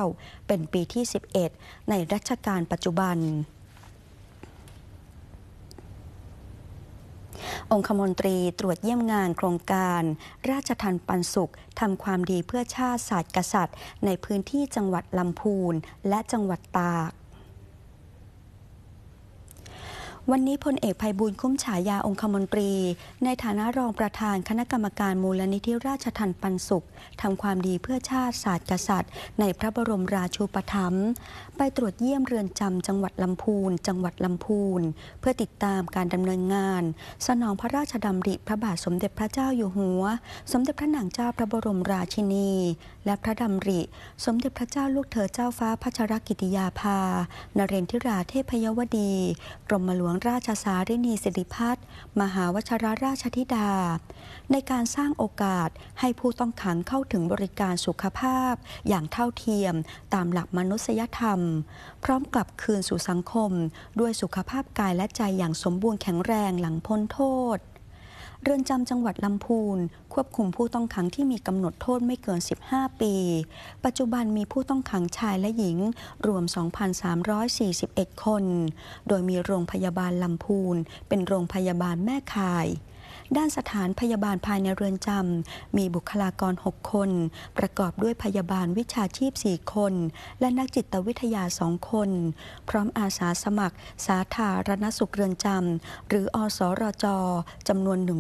9เป็นปีที่11ในรัชกาลปัจจุบันองคมนตรีตรวจเยี่ยมงานโครงการราชทัณฑ์ปันสุขทำความดีเพื่อชาติศาสตร์กษัตริย์ในพื้นที่จังหวัดลำพูนและจังหวัดตากวันนี้พลเอกไพบูลย์คุ้มฉายาองคมนตรีในฐานะรองประธานคณะกรรมการมูลนิธิราชทัณฑ์ปันสุขทำความดีเพื่อชาติศาสตร์กษัตริย์ในพระบรมราชูปถัมภ์ไปตรวจเยี่ยมเรือนจำจังหวัดลำพูนเพื่อติดตามการดำเนินงานสนองพระราชดำริพระบาทสมเด็จพระเจ้าอยู่หัวสมเด็จพระนางเจ้าพระบรมราชินีและพระดำริสมเด็จพระเจ้าลูกเธอเจ้าฟ้าพัชรกิติยาภานเรนทิราเทพยวดีกรมหลวงราชสารินีสิริพัฒน์มหาวชิรราชธิดาในการสร้างโอกาสให้ผู้ต้องขังเข้าถึงบริการสุขภาพอย่างเท่าเทียมตามหลักมนุษยธรรมพร้อมกลับคืนสู่สังคมด้วยสุขภาพกายและใจอย่างสมบูรณ์แข็งแรงหลังพ้นโทษเรือนจำจังหวัดลำพูนควบคุมผู้ต้องขังที่มีกำหนดโทษไม่เกิน15ปีปัจจุบันมีผู้ต้องขังชายและหญิงรวม 2,341 คนโดยมีโรงพยาบาลลำพูนเป็นโรงพยาบาลแม่ข่ายด้านสถานพยาบาลภายในเรือนจำมีบุคลากร6คนประกอบด้วยพยาบาลวิชาชีพ4คนและนักจิตวิทยา2คนพร้อมอาสาสมัครสาธารณสุขเรือนจำหรืออสรจจำนวน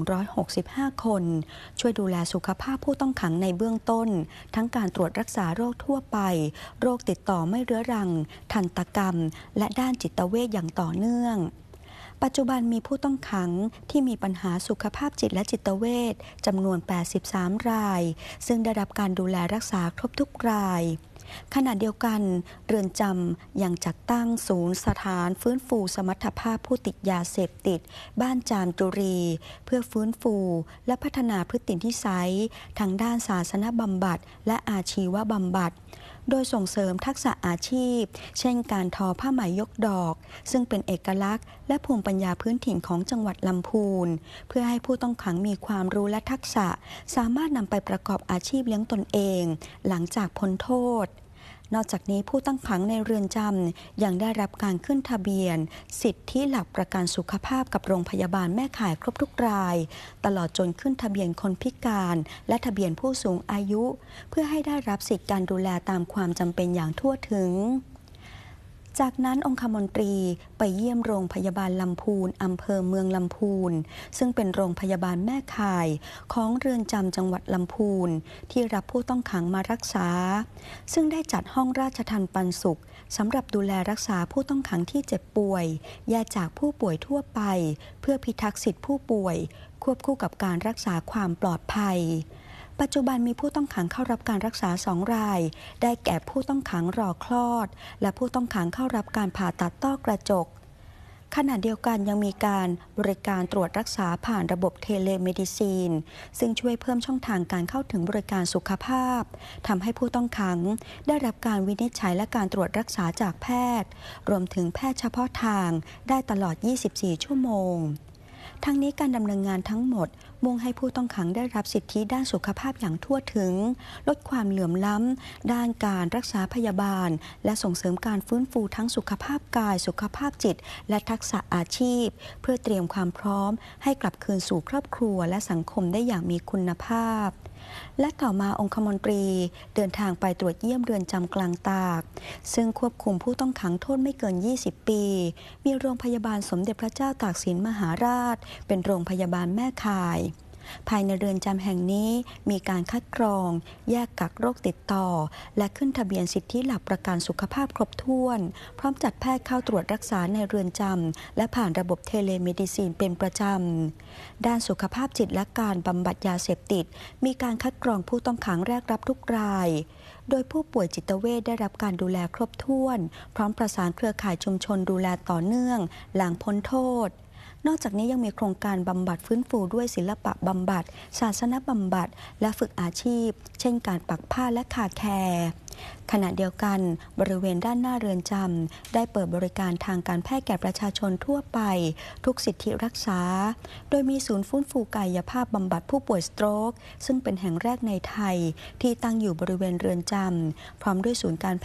165คนช่วยดูแลสุขภาพผู้ต้องขังในเบื้องต้นทั้งการตรวจรักษาโรคทั่วไปโรคติดต่อไม่เรื้อรังทันตกรรมและด้านจิตเวชอย่างต่อเนื่องปัจจุบันมีผู้ต้องขังที่มีปัญหาสุขภาพจิตและจิตเวชจำนวน83รายซึ่งได้รับการดูแลรักษาครบทุกรายขณะเดียวกันเรือนจำยังจัดตั้งศูนย์สถานฟื้นฟูสมรรถภาพผู้ติดยาเสพติดบ้านจามจุรีเพื่อฟื้นฟูและพัฒนาพฤตินิสัยทางด้านศาสนบำบัดและอาชีวบำบัดโดยส่งเสริมทักษะอาชีพเช่นการทอผ้าไหมยกดอกซึ่งเป็นเอกลักษณ์และภูมิปัญญาพื้นถิ่นของจังหวัดลำพูนเพื่อให้ผู้ต้องขังมีความรู้และทักษะสามารถนำไปประกอบอาชีพเลี้ยงตนเองหลังจากพ้นโทษนอกจากนี้ผู้ต้องขังในเรือนจำยังได้รับการขึ้นทะเบียนสิทธิหลักประกันสุขภาพกับโรงพยาบาลแม่ข่ายครบทุกรายตลอดจนขึ้นทะเบียนคนพิการและทะเบียนผู้สูงอายุเพื่อให้ได้รับสิทธิการดูแลตามความจำเป็นอย่างทั่วถึงจากนั้นองคมนตรีไปเยี่ยมโรงพยาบาลลำพูนอำเภอเมืองลำพูนซึ่งเป็นโรงพยาบาลแม่ข่ายของเรือนจำจังหวัดลำพูนที่รับผู้ต้องขังมารักษาซึ่งได้จัดห้องราชทัณฑ์ปันสุขสำหรับดูแลรักษาผู้ต้องขังที่เจ็บป่วยแยกจากผู้ป่วยทั่วไปเพื่อพิทักษ์สิทธิผู้ป่วยควบคู่กับการรักษาความปลอดภัยปัจจุบันมีผู้ต้องขังเข้ารับการรักษา2รายได้แก่ผู้ต้องขังรอคลอดและผู้ต้องขังเข้ารับการผ่าตัดต้อกระจกขณะเดียวกันยังมีการบริการตรวจรักษาผ่านระบบเทเลเมดิซีนซึ่งช่วยเพิ่มช่องทางการเข้าถึงบริการสุขภาพทำให้ผู้ต้องขังได้รับการวินิจฉัยและการตรวจรักษาจากแพทย์รวมถึงแพทย์เฉพาะทางได้ตลอด24ชั่วโมงทั้งนี้การดำเนินงานทั้งหมดมุ่งให้ผู้ต้องขังได้รับสิทธิด้านสุขภาพอย่างทั่วถึงลดความเหลื่อมล้ำด้านการรักษาพยาบาลและส่งเสริมการฟื้นฟูทั้งสุขภาพกายสุขภาพจิตและทักษะอาชีพเพื่อเตรียมความพร้อมให้กลับคืนสู่ครอบครัวและสังคมได้อย่างมีคุณภาพและต่อมาองคมนตรีเดินทางไปตรวจเยี่ยมเรือนจำกลางตากซึ่งควบคุมผู้ต้องขังโทษไม่เกิน20ปีมีโรงพยาบาลสมเด็จพระเจ้าตากสินมหาราชเป็นโรงพยาบาลแม่ข่ายภายในเรือนจำแห่งนี้มีการคัดกรองแยกกักโรคติดต่อและขึ้นทะเบียนสิทธิหลักประกันสุขภาพครบถ้วนพร้อมจัดแพทย์เข้าตรวจรักษาในเรือนจำและผ่านระบบเทเลเมดิซีนเป็นประจำด้านสุขภาพจิตและการบำบัดยาเสพติดมีการคัดกรองผู้ต้องขังแรกรับทุกรายโดยผู้ป่วยจิตเวชได้รับการดูแลครบถ้วนพร้อมประสานเครือข่ายชุมชนดูแลต่อเนื่องหลังพ้นโทษนอกจากนี้ยังมีโครงการบำบัดฟื้นฟูด้วยศิลปะบำบัดศาสนบำบัดและฝึกอาชีพเช่นการปักผ้าและคาแคร์ขณะเดียวกันบริเวณด้านหน้าเรือนจำได้เปิดบริการทางการแพทย์แก่ประชาชนทั่วไปทุกสิทธิรักษาโดยมีศูนย์ฟื้นฟูกายภาพบำบัดผู้ป่วยสโตรกซึ่งเป็นแห่งแรกในไทยที่ตั้งอยู่บริเวณเรือนจำพร้อมด้วยศูนย์การแพ